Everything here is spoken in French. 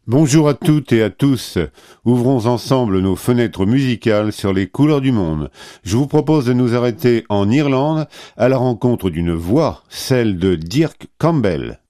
Bonjour à toutes et à tous. Ouvrons ensemble nos fenêtres musicales sur les couleurs du monde. Je vous propose de nous arrêter en Irlande à la rencontre d'une voix, celle de Dirk Campbell.